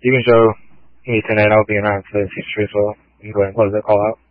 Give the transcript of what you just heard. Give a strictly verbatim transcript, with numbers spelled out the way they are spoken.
You can show any ten eight I'll be an answer history as well. You can go ahead and close that call out.